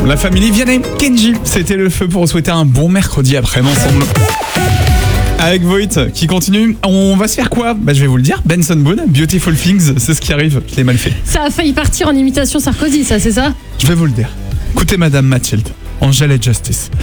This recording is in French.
La famille Vianney, Kenji, c'était le feu pour vous souhaiter un bon mercredi après-midi ensemble. Avec Voight qui continue, on va se faire quoi ? Je vais vous le dire, Benson Boone, Beautiful Things, c'est ce qui arrive, je l'ai mal fait. Ça a failli partir en imitation Sarkozy, ça, c'est ça ? Je vais vous le dire. Écoutez Madame Mathilde, Angel et Justice.